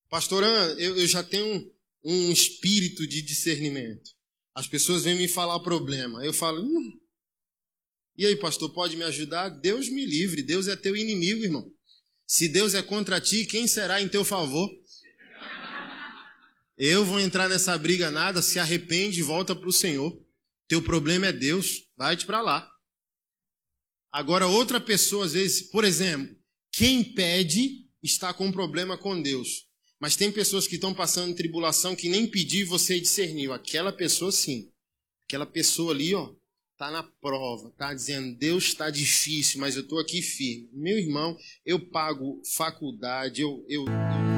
Pastor, eu já tenho um espírito de discernimento. As pessoas vêm me falar problema. Eu falo, e aí, pastor, pode me ajudar? Deus me livre, Deus é teu inimigo, irmão. Se Deus é contra ti, quem será em teu favor? Eu vou entrar nessa briga nada, se arrepende e volta para o Senhor. Teu problema é Deus, vai-te para lá. Agora, outra pessoa, às vezes, por exemplo, quem pede está com um problema com Deus. Mas tem pessoas que estão passando tribulação que nem pedir você discerniu. Aquela pessoa sim. Aquela pessoa ali, ó, está na prova, está dizendo, Deus está difícil, mas eu estou aqui firme. Meu irmão, eu pago faculdade, eu